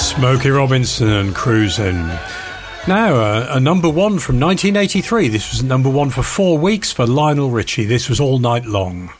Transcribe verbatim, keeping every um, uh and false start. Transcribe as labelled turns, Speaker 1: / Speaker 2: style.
Speaker 1: Smokey Robinson, Cruising. Now, uh, a number one from nineteen eighty-three. This was number one for four weeks for Lionel Richie. This was All Night Long.